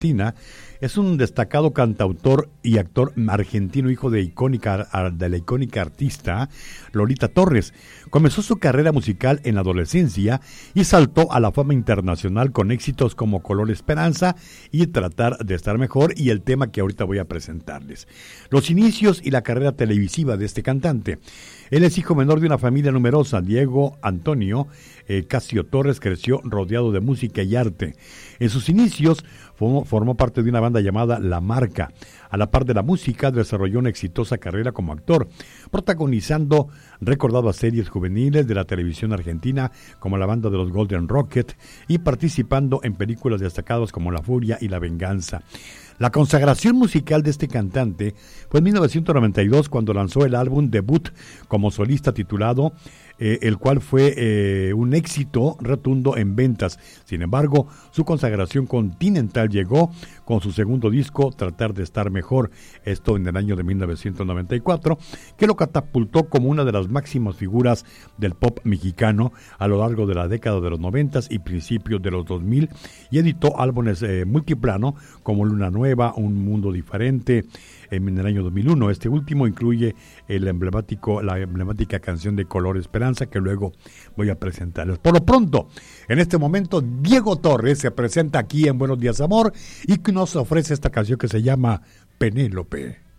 Argentina, es un destacado cantautor y actor argentino, hijo de la icónica artista Lolita Torres. Comenzó su carrera musical en la adolescencia y saltó a la fama internacional con éxitos como Color Esperanza y Tratar de Estar Mejor, y el tema que ahorita voy a presentarles. Los inicios y la carrera televisiva de este cantante. Él es hijo menor de una familia numerosa. Diego Antonio Casio Torres creció rodeado de música y arte. En sus inicios formó parte de una banda llamada La Marca. A la par de la música, desarrolló una exitosa carrera como actor, protagonizando recordadas series juveniles de la televisión argentina, como La Banda de los Golden Rocket, y participando en películas destacadas como La Furia y La Venganza. La consagración musical de este cantante fue en 1992, cuando lanzó el álbum debut como solista titulado, el cual fue un éxito rotundo en ventas. Sin embargo, su consagración continental llegó con su segundo disco, Tratar de Estar Mejor, esto en el año de 1994, que lo catapultó como una de las máximas figuras del pop mexicano a lo largo de la década de los 90 y principios de los 2000, y editó álbumes multiplano como Luna Nueva, Un Mundo Diferente, en el año 2001. Este último incluye la emblemática canción de Color Esperanza, que luego voy a presentarles. Por lo pronto, en este momento, Diego Torres se presenta aquí en Buenos Días Amor y nos ofrece esta canción que se llama Penélope.